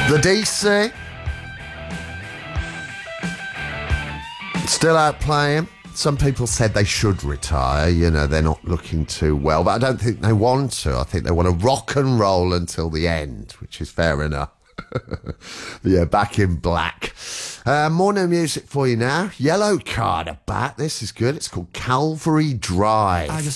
The DC. Still out playing. Some people said they should retire. You know, they're not looking too well. But I don't think they want to. I think they want to rock and roll until the end, which is fair enough. But yeah, Back in Black. More new music for you now. Yellow Card are back. This is good. It's called Calvary Drive.